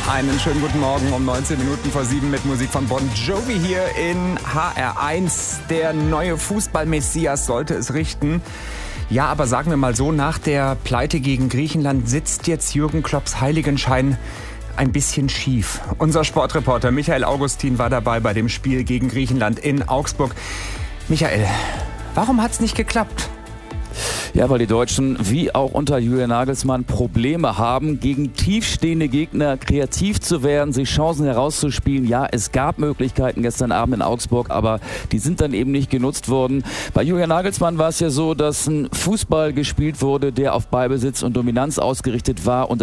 Einen schönen guten Morgen um 19 Minuten vor 7 mit Musik von Bon Jovi hier in HR1. Der neue Fußball-Messias sollte es richten. Ja, aber sagen wir mal so, nach der Pleite gegen Griechenland sitzt jetzt Jürgen Klopps Heiligenschein ein bisschen schief. Unser Sportreporter Michael Augustin war dabei bei dem Spiel gegen Griechenland in Augsburg. Michael, warum hat's nicht geklappt? Ja, weil die Deutschen, wie auch unter Julian Nagelsmann, Probleme haben, gegen tiefstehende Gegner kreativ zu werden, sich Chancen herauszuspielen. Ja, es gab Möglichkeiten gestern Abend in Augsburg, aber die sind dann eben nicht genutzt worden. Bei Julian Nagelsmann war es ja so, dass ein Fußball gespielt wurde, der auf Ballbesitz und Dominanz ausgerichtet war und